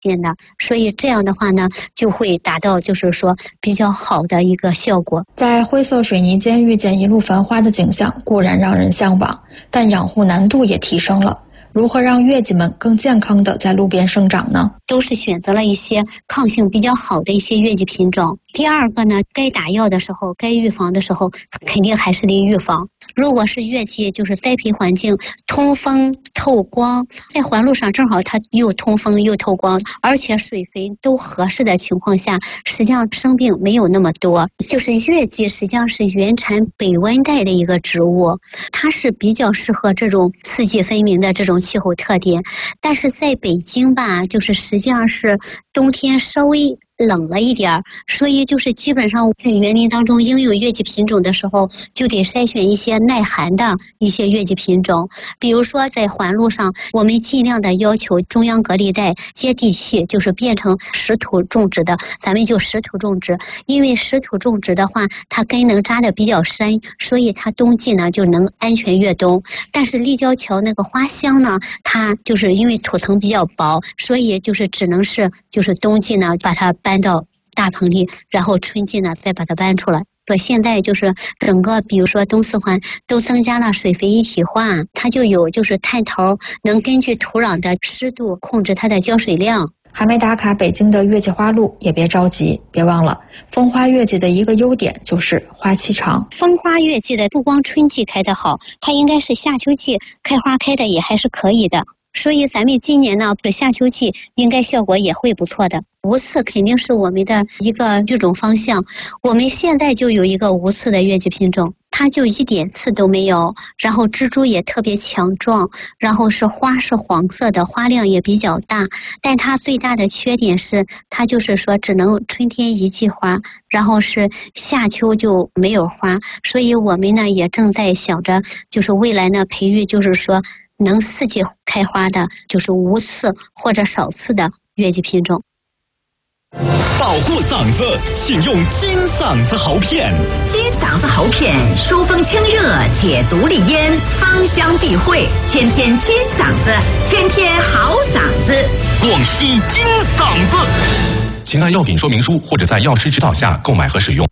见的，所以这样的话呢，就会达到就是说比较好的一个效果。 在灰色水泥间遇见一路繁花的景象，固然让人向往，但养护难度也提升了。如何让月季们更健康地在路边生长呢？ 都是选择了一些抗性比较好的一些月季品种。第二个呢，该打药的时候，该预防的时候，肯定还是得预防。如果是月季就是栽培环境通风透光，在环路上正好它又通风又透光，而且水肥都合适的情况下，实际上生病没有那么多。就是月季实际上是原产北温带的一个植物，它是比较适合这种四季分明的这种气候特点。但是在北京吧，就是实际上是冬天稍微冷了一点，所以就是基本上在园林当中应用月季品种的时候，就得筛选一些耐寒的一些月季品种。比如说在环路上，我们尽量的要求中央隔离带接地气，就是变成实土种植的，咱们就实土种植。因为实土种植的话，它根能扎得比较深，所以它冬季呢就能安全越冬。但是立交桥那个花香呢，它就是因为土层比较薄，所以就是只能是就是冬季呢把它搬到大棚里，然后春季呢再把它搬出来。现在就是整个比如说东四环都增加了水肥一体化，它就有就是探头能根据土壤的湿度控制它的浇水量。 还没打卡北京的月季花路也别着急，别忘了风花月季的一个优点就是花期长。 风花月季的不光春季开得好，它应该是夏秋季开花开的也还是可以的。所以咱们今年呢，夏秋季应该效果也会不错的。无刺肯定是我们的一个这种方向。我们现在就有一个无刺的月季品种，它就一点刺都没有，然后植株也特别强壮，然后是花是黄色的，花量也比较大。但它最大的缺点是，它就是说只能春天一季花，然后是夏秋就没有花。所以我们呢也正在想着，就是未来呢培育，就是说能四季开花的，就是无刺或者少刺的月季品种。 保护嗓子，请用金嗓子喉片。 金嗓子喉片疏风清热，解毒利咽，芳香避秽，天天金嗓子，天天好嗓子。 广西金嗓子，请按药品说明书或者在药师指导下购买和使用。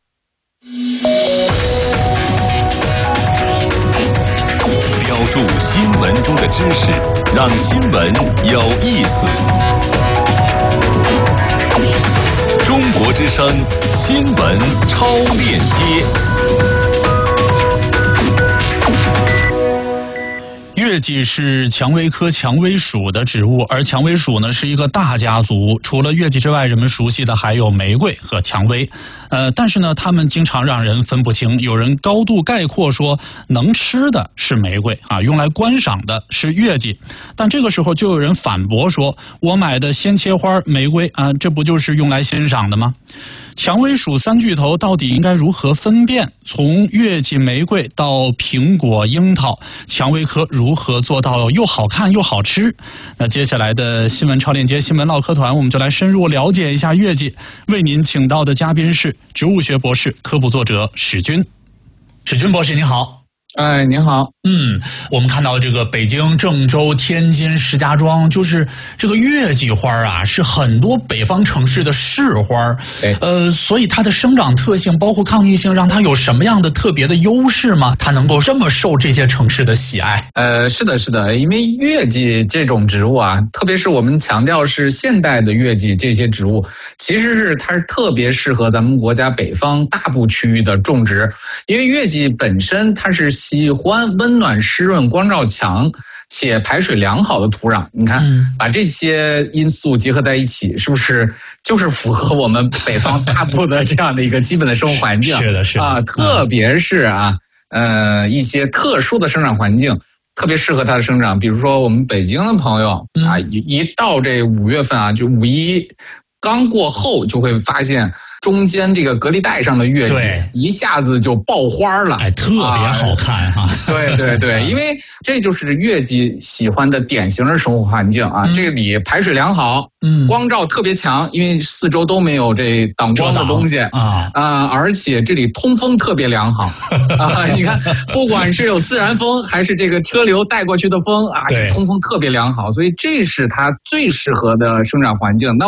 标注新闻中的知识，让新闻有意思。中国之声新闻超链接。 月季是蔷薇科蔷薇属的植物，而蔷薇属呢是一个大家族，除了月季之外，人们熟悉的还有玫瑰和蔷薇。但是呢，它们经常让人分不清。有人高度概括说，能吃的是玫瑰啊，用来观赏的是月季。但这个时候就有人反驳说，我买的鲜切花玫瑰啊，这不就是用来欣赏的吗？蔷薇属三巨头到底应该如何分辨？从月季、玫瑰到苹果、樱桃，蔷薇科如何做到又好看又好吃？那接下来的新闻超链接新闻唠嗑团，我们就来深入了解一下月季。为您请到的嘉宾是植物学博士、科普作者史军。史军博士您好。 哎，您好。 我们看到这个北京、郑州、天津、石家庄，就是这个月季花啊，是很多北方城市的市花。所以它的生长特性，包括抗逆性，让它有什么样的特别的优势吗？它能够这么受这些城市的喜爱？ 是的，因为月季这种植物啊，特别是我们强调是现代的月季这些植物，其实它是特别适合咱们国家北方大部区域的种植，因为月季本身它是喜欢温暖湿润光照强且排水良好的土壤。你看把这些因素结合在一起，是不是就是符合我们北方大部的这样的一个基本的生活环境？ 是的啊， 特别是一些特殊的生长环境特别适合它的生长。比如说我们北京的朋友一到这5月份啊，就五一刚过后就会发现中间这个隔离带上的月季一下子就爆花了， 特别好看哈。 对对对，因为这就是月季喜欢的典型的生活环境啊。这里排水良好，光照特别强，因为四周都没有这挡光的东西而且这里通风特别良好啊。你看，不管是有自然风还是这个车流带过去的风啊，这通风特别良好，所以这是它最适合的生长环境。那